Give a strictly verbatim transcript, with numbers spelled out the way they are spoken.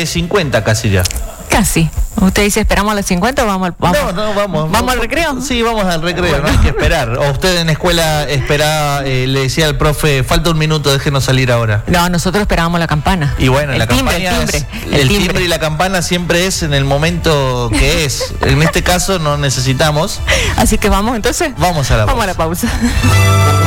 nueve cincuenta casi ya. Casi. ¿Usted dice esperamos a las cincuenta o vamos al vamos? No, no, vamos. ¿Vamos al recreo? Sí, vamos al recreo, Bueno. no hay que esperar. O usted en escuela esperaba, eh, le decía al profe, falta un minuto, déjenos salir ahora. No, nosotros esperábamos la campana. Y bueno, el la timbre, campaña el timbre, es- el el timbre. timbre y la campana siempre es en el momento que es. En este caso no necesitamos. Así que vamos entonces. Vamos a la Vamos a pausa. la pausa.